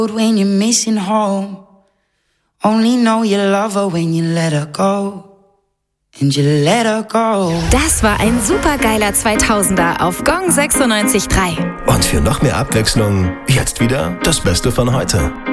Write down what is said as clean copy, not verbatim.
When you're missing home, only know you love her when you let her go. And you let her go. Das war ein supergeiler 2000er auf Gong 96.3. Und für noch mehr Abwechslung, jetzt wieder das Beste von heute.